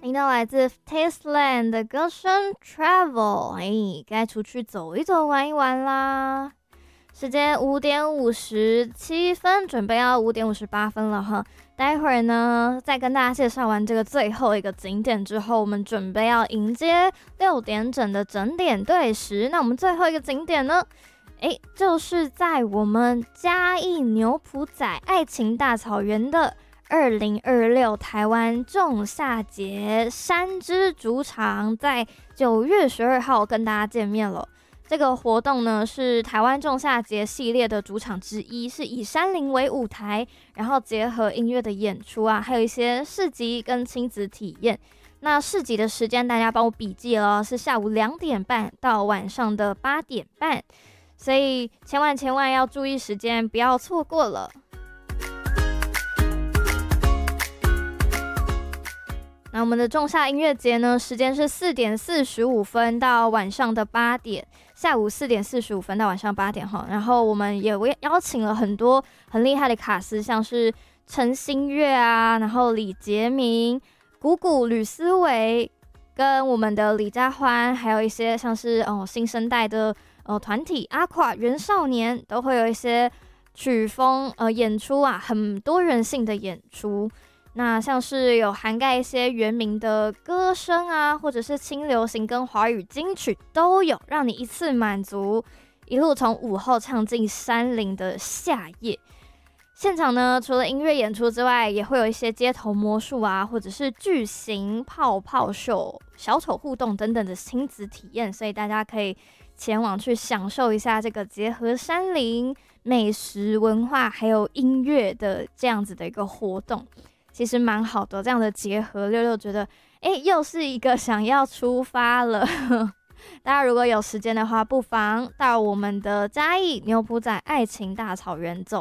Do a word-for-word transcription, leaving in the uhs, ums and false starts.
听到来自 Tasteland 的歌声 Travel， 哎，该出去走一走玩一玩啦。时间五点五十七分，准备要五点五十八分了哈。待会儿呢，再跟大家介绍完这个最后一个景点之后，我们准备要迎接六点整的整点对时。那我们最后一个景点呢，哎，就是在我们嘉义牛埔仔爱情大草原的二零二六台湾仲夏节山之主场，在九月十二号跟大家见面了。这个活动呢是台湾仲夏节系列的主场之一，是以山林为舞台，然后结合音乐的演出啊，还有一些市集跟亲子体验。那市集的时间大家帮我笔记了，是下午两点半到晚上的八点半，所以千万千万要注意时间，不要错过了。那我们的仲夏音乐节呢，时间是四点四十五分到晚上的八点，下午四点四十五分到晚上八点哈。然后我们也邀请了很多很厉害的卡司，像是陈星月啊，然后李杰明、谷谷、吕思维，跟我们的李佳欢，还有一些像是哦新生代的呃团体阿垮、原少年，都会有一些曲风呃演出啊，很多元性的演出。那像是有涵盖一些原名的歌声啊，或者是轻流行跟华语金曲都有，让你一次满足，一路从午后唱进山林的夏夜。现场呢，除了音乐演出之外，也会有一些街头魔术啊，或者是巨型泡泡秀、小丑互动等等的亲子体验，所以大家可以前往去享受一下这个结合山林、美食、文化还有音乐的这样子的一个活动。其实蛮好的，这样的结合，六六觉得，哎，又是一个想要出发了。大家如果有时间的话，不妨到我们的嘉义牛埔仔爱情大草原走